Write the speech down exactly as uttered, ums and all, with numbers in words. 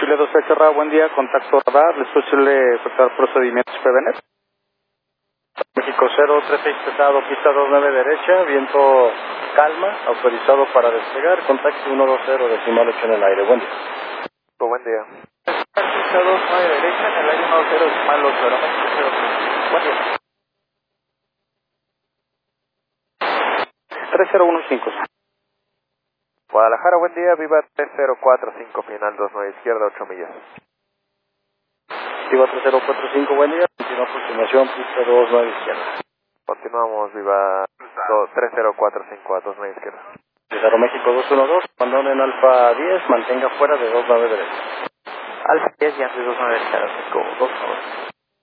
Chile dos cerrado, buen día, contacto radar, ¿es posible efectuar procedimientos P B N? México cero tres seis pesado, pista dos nueve derecha, viento calma, autorizado para despegar, contacto uno dos cero, decimal ocho en el aire, buen día. Buen día. Pista dos nueve derecha, en el aire uno dos cero, decimal ocho, Aeroméxico cero tres, buen día. tres cero uno cinco. Guadalajara, buen día, Viva tres cero cuatro cinco, final dos nueve izquierda, ocho millas. Viva tres cero cuatro cinco, buen día, continúa aproximación, pista dos nueve izquierda. Continuamos, Viva tres cero cuatro cinco a dos nueve izquierda. Aeroméxico dos uno dos, abandone en Alfa diez, mantenga fuera de dos nueve derecha. Alfa diez y antes dos nueve derecha, dos uno dos.